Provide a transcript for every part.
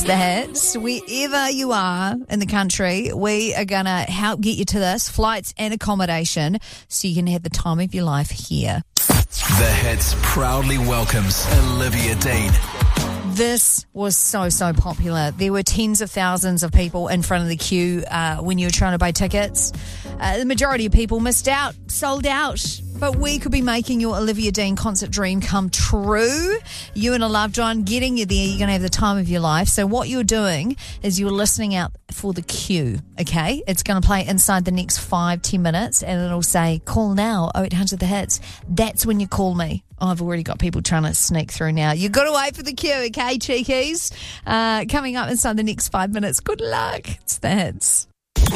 It's the hits. Wherever you are in the country, we are going to help get you to this, flights and accommodation, so you can have the time of your life here. The Hits proudly welcomes Olivia Dean. This was so popular. There were tens of thousands of people in front of the queue when you were trying to buy tickets. The majority of people missed out, sold out. But we could be making your Olivia Dean concert dream come true. You and a loved one, getting you there, you're going to have the time of your life. So what you're doing is you're listening out for the queue, okay? It's going to play inside the next 5-10 minutes, and it'll say, call now, 0800 The Hits. That's when you call me. I've already got people trying to sneak through now. You've got to wait for the queue, okay, cheekies? Coming up inside the next 5 minutes. Good luck. It's the Hits.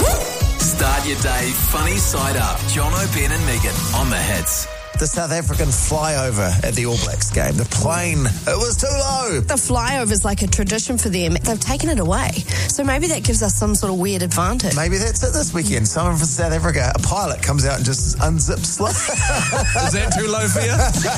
Start your day funny side up. Jono, Ben and Megan on the Hits. The South African flyover at the All Blacks game. The plane, it was too low. The flyover is like a tradition for them. They've taken it away. So maybe that gives us some sort of weird advantage. Maybe that's it this weekend. Someone from South Africa, a pilot, comes out and just unzips slow. Is that too low for you?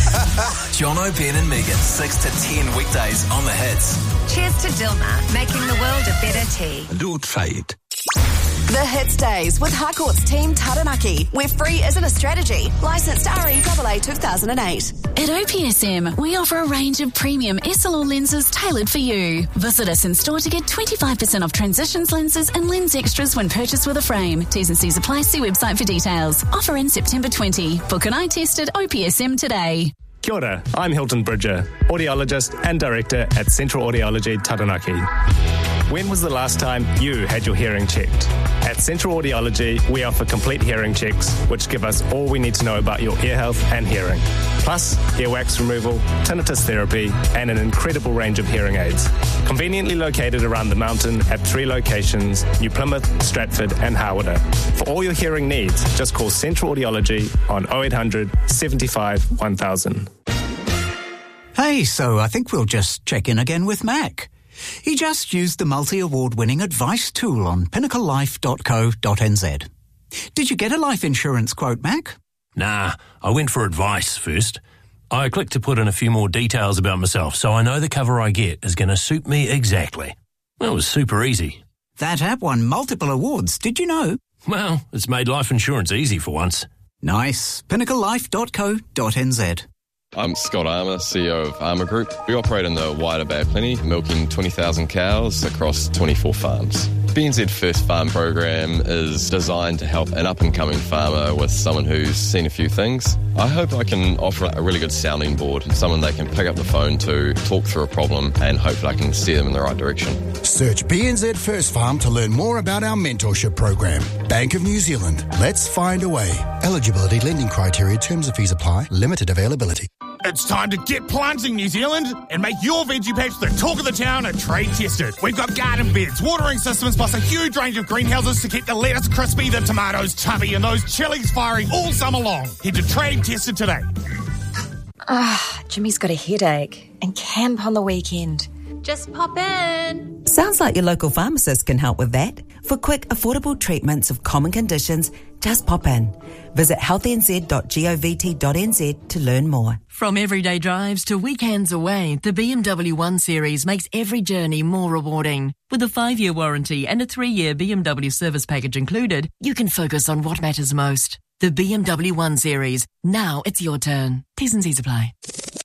Jono, Ben and Megan, 6 to 10 weekdays on the Hits. Cheers to Dilmah, making the world a better tea. Do try it. The Hits Days with Harcourt's Team Taranaki, where free isn't a strategy. Licensed REAA 2008. At OPSM, we offer a range of premium SLR lenses tailored for you. Visit us in store to get 25% off transitions lenses and lens extras when purchased with a frame. T's and C's apply. See website for details. Offer in September 20. Book an eye test at OPSM today. Kia ora, I'm Hilton Bridger, audiologist and director at Central Audiology Taranaki. When was the last time you had your hearing checked? At Central Audiology, we offer complete hearing checks, which give us all we need to know about your ear health and hearing. Plus, earwax removal, tinnitus therapy, and an incredible range of hearing aids. Conveniently located around the mountain at 3 locations, New Plymouth, Stratford, and Harwood. For all your hearing needs, just call Central Audiology on 0800 75 1000. Hey, so I think we'll just check in again with Mac. He just used the multi-award-winning advice tool on pinnaclelife.co.nz. Did you get a life insurance quote, Mac? Nah, I went for advice first. I clicked to put in a few more details about myself so I know the cover I get is going to suit me exactly. That was super easy. That app won multiple awards, did you know? Well, it's made life insurance easy for once. Nice. pinnaclelife.co.nz. I'm Scott Armour, CEO of Armour Group. We operate in the wider Bay of Plenty, milking 20,000 cows across 24 farms. BNZ First Farm program is designed to help an up-and-coming farmer with someone who's seen a few things. I hope I can offer a really good sounding board, someone they can pick up the phone to, talk through a problem, and hopefully I can steer them in the right direction. Search BNZ First Farm to learn more about our mentorship program. Bank of New Zealand. Let's find a way. Eligibility, lending criteria, terms and fees apply. Limited availability. It's time to get planting, New Zealand, and make your veggie patch the talk of the town and trade tested. We've got garden beds, watering systems, plus a huge range of greenhouses to keep the lettuce crispy, the tomatoes tubby, and those chilies firing all summer long. Head to Trade Tested today. Jimmy's got a headache and camp on the weekend. Just pop in. Sounds like your local pharmacist can help with that. For quick, affordable treatments of common conditions, just pop in. Visit healthnz.govt.nz to learn more. From everyday drives to weekends away, the BMW 1 Series makes every journey more rewarding. With a 5-year warranty and a 3-year BMW service package included, you can focus on what matters most. The BMW 1 Series. Now it's your turn. T's and C's apply.